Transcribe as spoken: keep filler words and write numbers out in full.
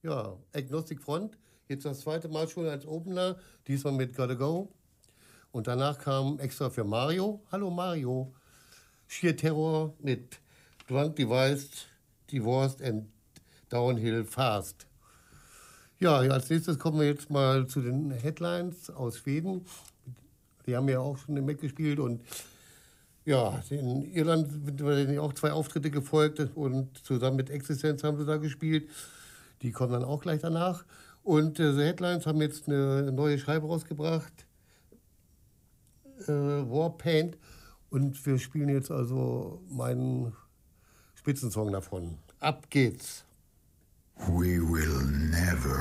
Ja, Agnostic Front, jetzt das zweite Mal schon als Opener, diesmal mit Gotta Go. Und danach kam extra für Mario, hallo Mario, Sheer Terror mit Drunk Devised, Divorced and Downhill Fast. Ja, als nächstes kommen wir jetzt mal zu den Headlines aus Schweden. Die haben ja auch schon mitgespielt und ja, in Irland sind denen auch zwei Auftritte gefolgt und zusammen mit Existenz haben sie da gespielt. Die kommen dann auch gleich danach. Und äh, The Headlines haben jetzt eine neue Scheibe rausgebracht, äh, Warpaint. Und wir spielen jetzt also meinen Spitzensong davon. Ab geht's. We will never